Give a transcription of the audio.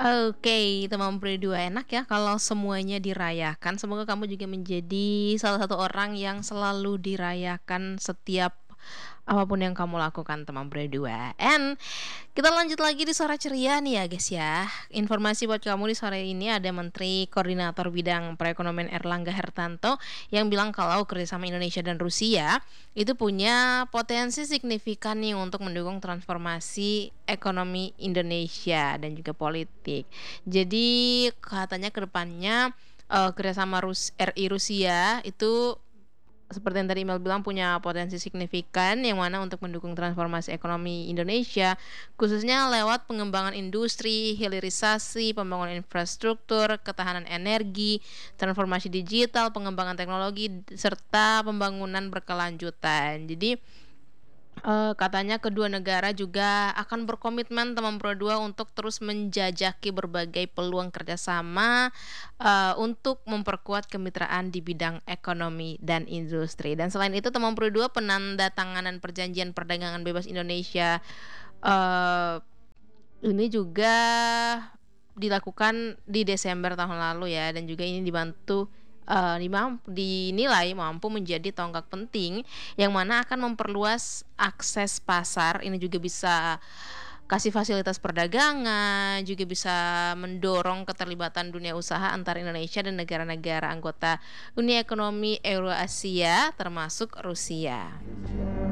Oke, teman berdua enak ya kalau semuanya dirayakan. Semoga kamu juga menjadi salah satu orang yang selalu dirayakan setiap apapun yang kamu lakukan, teman berdua. And kita lanjut lagi di sore ceria nih ya guys ya. Informasi buat kamu di sore ini ada Menteri Koordinator Bidang Perekonomian Erlangga Hartarto yang bilang kalau kerjasama Indonesia dan Rusia itu punya potensi signifikan nih untuk mendukung transformasi ekonomi Indonesia dan juga politik. Jadi katanya ke depannya kerjasama RI Rusia itu seperti yang tadi Email bilang punya potensi signifikan yang mana untuk mendukung transformasi ekonomi Indonesia khususnya lewat pengembangan industri, hilirisasi, pembangunan infrastruktur, ketahanan energi, transformasi digital, pengembangan teknologi serta pembangunan berkelanjutan. Jadi katanya kedua negara juga akan berkomitmen teman Pro 2 untuk terus menjajaki berbagai peluang kerjasama untuk memperkuat kemitraan di bidang ekonomi dan industri. Dan selain itu teman Pro 2 penandatanganan perjanjian perdagangan bebas Indonesia eh, ini juga dilakukan di Desember tahun lalu ya dan juga ini dibantu dinilai mampu menjadi tonggak penting yang mana akan memperluas akses pasar. Ini juga bisa kasih fasilitas perdagangan, juga bisa mendorong keterlibatan dunia usaha antara Indonesia dan negara-negara anggota Uni Ekonomi Eurasia termasuk Rusia.